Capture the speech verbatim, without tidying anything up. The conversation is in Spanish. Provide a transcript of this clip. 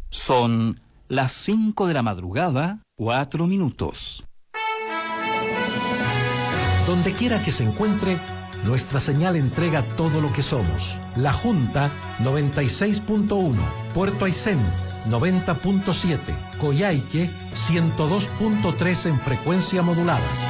Son las cinco de la madrugada, cuatro minutos. Donde quiera que se encuentre, nuestra señal entrega todo lo que somos. La Junta noventa y seis punto uno, Puerto Aysén noventa punto siete, Coyhaique ciento dos punto tres en frecuencia modulada.